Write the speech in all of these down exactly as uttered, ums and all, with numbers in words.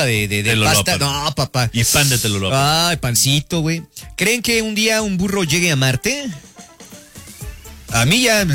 bola de, de, de pasta. No, papá. Y pan de telolopan. Ay, pancito, güey. ¿Creen que un día un burro llegue a Marte? A mí ya...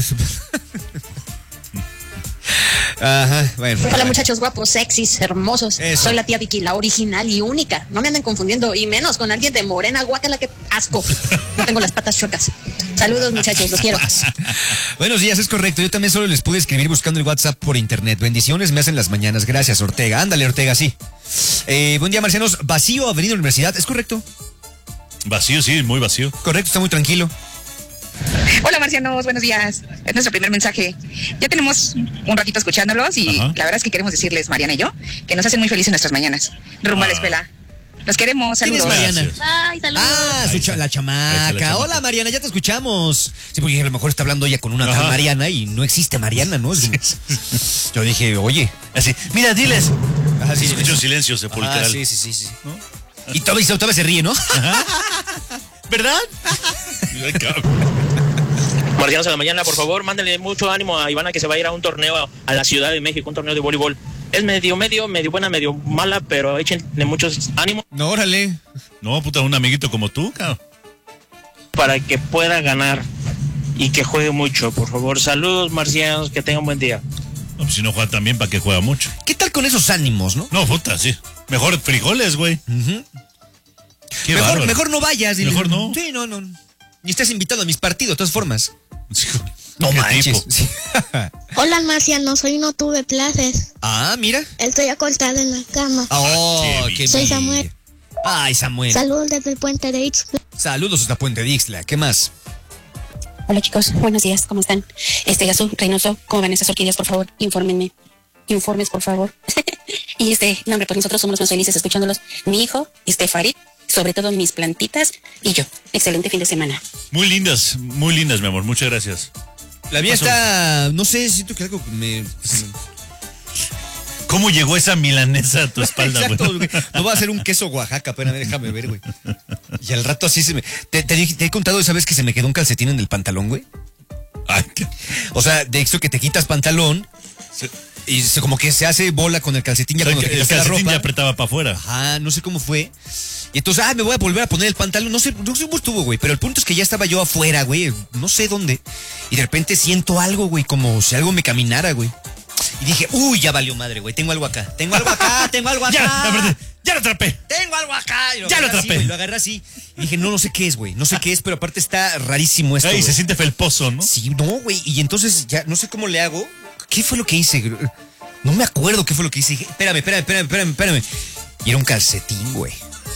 Ajá, bueno. Hola muchachos guapos, sexys, hermosos. Eso. Soy la tía Vicky, la original y única. No me anden confundiendo, y menos con alguien de morena, guácala, que asco. No tengo las patas chuecas. Saludos muchachos, los quiero. Buenos días, es correcto. Yo también solo les pude escribir buscando el WhatsApp por internet. Bendiciones me hacen las mañanas. Gracias, Ortega. Ándale, Ortega, sí. Eh, buen día, marcianos. Vacío, Avenida Universidad. ¿Es correcto? Vacío, sí, muy vacío. Correcto, está muy tranquilo. Hola marcianos, buenos días. Es nuestro primer mensaje. Ya tenemos un ratito escuchándolos y Ajá. la verdad es que queremos decirles, Mariana y yo, que nos hacen muy felices nuestras mañanas. Rumbo Ah. a la escuela. Los queremos, ¿Quién es saludos. Mariana? Gracias. Ay, saludos. Ah, su cha- la Ahí está chamaca. la chamaca. Hola, Mariana, ya te escuchamos. Sí, porque a lo mejor está hablando ella con una tal Ajá. Mariana y no existe Mariana, ¿no? Es como- Yo dije, oye. Así, mira, diles. Ajá, sí, Escucho sí. silencio sepulcral. Ah, sí, sí, sí, sí. Y todavía, todavía se ríe, ¿no? ¿Verdad? Marcianos a la mañana, por favor, mándenle mucho ánimo a Ivana, que se va a ir a un torneo a la Ciudad de México, un torneo de voleibol. Es medio, medio, medio buena, medio mala, pero échenle muchos ánimos No, órale. No, puta, un amiguito como tú, cabrón. para que pueda ganar y que juegue mucho, por favor. Saludos, marcianos, que tengan buen día. No, pues si no juega tan bien, ¿para qué juega mucho? ¿Qué tal con esos ánimos, no? No, puta, sí. Mejor frijoles, güey. Ujú. Qué Mejor, bárbaro. mejor no vayas. dile. Mejor no. Sí, no, no. Ni estás invitado a mis partidos, de todas formas. No ¿Qué manches. tipo? Sí. Hola marcianos, hoy no tuve clases. Ah, mira. Estoy acostada en la cama. Oh, qué qué Soy bien. Samuel. Ay, Samuel. Saludos desde el puente de Ixtla. Saludos hasta Puente de Ixtla. ¿Qué más? Hola chicos, buenos días, ¿cómo están? Este Gasú, Reynoso, ¿cómo van esas orquídeas? Por favor, infórmenme. Informes, por favor. Y este, no, hombre, pues nosotros somos los más felices escuchándolos. Mi hijo, este Farid, sobre todo mis plantitas y yo. Excelente fin de semana. Muy lindas, muy lindas, mi amor. Muchas gracias. La mía Pasó. está... No sé, siento que algo me... ¿Cómo llegó esa milanesa a tu espalda, güey? Exacto, güey. No va a ser un queso Oaxaca, espérame, déjame ver, güey. Y al rato así se me... Te, te, dije- te he contado esa vez que se me quedó un calcetín en el pantalón, güey. Ay, qué- O sea, de eso que te quitas pantalón se- y se, como que se hace bola con el calcetín ya o sea, cuando que te el quitas la calcetín ropa. ya apretaba para afuera. Ajá, no sé cómo fue. Y entonces, ah, me voy a volver a poner el pantalón. No sé, no sé cómo estuvo, güey. Pero el punto es que ya estaba yo afuera, güey. No sé dónde. Y de repente siento algo, güey, como si algo me caminara, güey. Y dije, uy, ya valió madre, güey. Tengo algo acá. Tengo algo acá, tengo algo acá. Ya, la verdad, ya lo atrapé. Tengo algo acá. Y Ya lo agarré así, atrapé. güey, lo agarré así. Y dije, no, no sé qué es, güey. No sé qué es, pero aparte está rarísimo esto. Ay, güey. se siente felposo, ¿no? Sí, no, güey. Y entonces ya no sé cómo le hago. ¿Qué fue lo que hice? No me acuerdo qué fue lo que hice. Dije, espérame, espérame, espérame, espérame, espérame. Y era un calcetín, güey.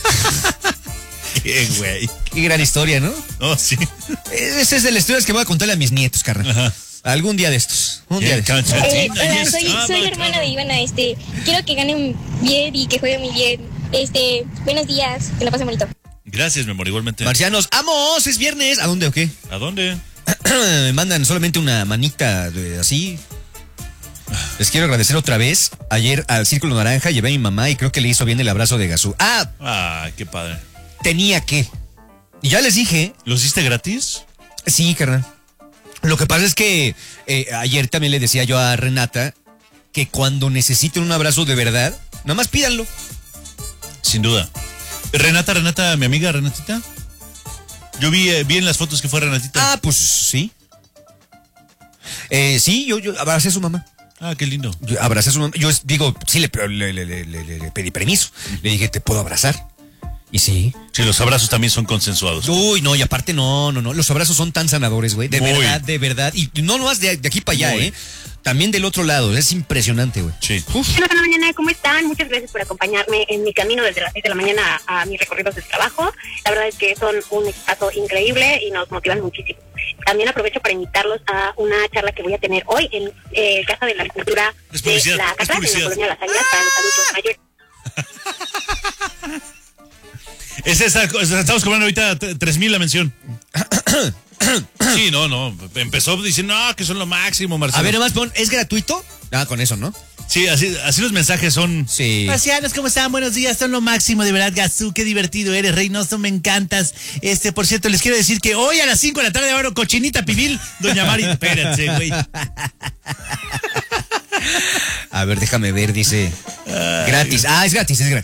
Qué güey. Qué gran historia, ¿no? Oh, sí. Esa es de las historias que voy a contarle a mis nietos, carnal. Ajá. Algún día de estos. Un día de Qué estos. calcetín. Eh, Ahí hola, soy, estaba, soy hermana de Ivana, este, quiero que gane bien y que juegue muy bien. Este, buenos días, que la pasen bonito. Gracias, mi amor, igualmente. Marcianos, ¡vamos! Es viernes. ¿A dónde o qué? ¿A dónde? Me mandan solamente una manita de- así. Les quiero agradecer otra vez. Ayer al Círculo Naranja llevé a mi mamá y creo que le hizo bien el abrazo de Gasú. Ah, Ah, qué padre. tenía que. Y ya les dije, ¿Lo hiciste gratis? sí, carnal. Lo que pasa es que eh, ayer también le decía yo a Renata que cuando necesiten un abrazo de verdad, nada más pídanlo. Sin duda. Renata, Renata, mi amiga Renatita. Yo vi, eh, vi en las fotos que fue Renatita. Ah, pues sí. Eh, sí, yo, yo abracé a su mamá. Ah, qué lindo. Yo abracé a su mamá. Yo es- digo, sí, le, le, le- le- le- le pedí permiso. Le dije, ¿te puedo abrazar? Y sí. Sí, los abrazos también son consensuados. Uy, no, y aparte no, no, no. Los abrazos son tan sanadores, güey. De Muy. verdad, de verdad. Y no nomás de, de aquí para allá, Muy. ¿eh? También del otro lado. Es impresionante, güey. Sí. Buenas de la mañana, ¿cómo están? Muchas gracias por acompañarme en mi camino desde las seis de la mañana a, a mis recorridos de trabajo. La verdad es que son un equipazo increíble y nos motivan muchísimo. También aprovecho para invitarlos a una charla que voy a tener hoy en eh, Casa de la Cultura Es de publicidad, la es Casa, en la publicidad. Colonia Las Águilas, para los adultos mayores. Es esa, estamos cobrando ahorita t- tres mil la mención. Sí, no, no. Empezó diciendo, no, que son lo máximo, Marcelo. A ver, nomás pon, ¿es gratuito? Ah, con eso, ¿no? Sí, así, así los mensajes son. Sí. Marcianos, ¿cómo están? Buenos días, son lo máximo, de verdad, Gasú, qué divertido eres, Reynoso, me encantas. Este, por cierto, les quiero decir que hoy a las cinco de la tarde va a haber cochinita pibil, doña Mari, espérense, güey. A ver, déjame ver, dice. Gratis. Ah, es gratis, es gratis.